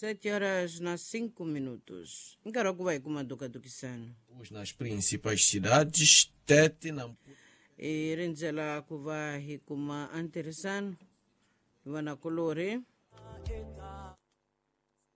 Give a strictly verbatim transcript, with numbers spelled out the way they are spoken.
Sete horas na cinco minutos. Encarou que vai com uma duca do Kisano. Hoje nas principais cidades, Tete, Nampula. E Renzela Kuvahi kuma Anteresan, Ivana Colore.